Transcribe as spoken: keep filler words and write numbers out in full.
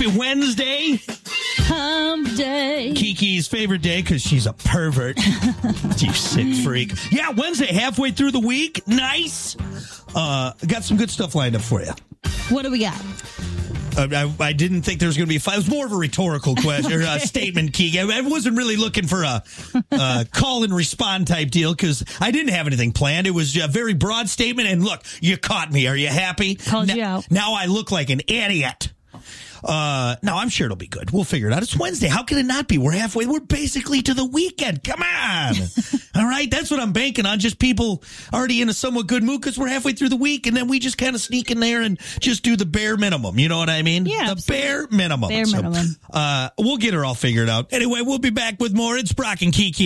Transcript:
Happy Wednesday. Hump day. Kiki's favorite day because she's a pervert. You sick freak. Yeah, Wednesday, halfway through the week. Nice. Uh, got some good stuff lined up for you. What do we got? Uh, I, I didn't think there was going to be a fight. It was more of a rhetorical question or a statement, Kiki. I, I wasn't really looking for a uh, call and respond type deal because I didn't have anything planned. It was a very broad statement. And look, you caught me. Are you happy? Called now, you out. Now I look like an idiot. Uh, no, I'm sure it'll be good. We'll figure it out. It's Wednesday. How can it not be? We're halfway. We're basically to the weekend. Come on. All right. That's what I'm banking on. Just people already in a somewhat good mood because we're halfway through the week. And then we just kind of sneak in there and just do the bare minimum. You know what I mean? Yeah. The absolutely. bare minimum. Bare So, minimum. uh, we'll get her all figured out. Anyway, we'll be back with more. It's Brock and Kiki.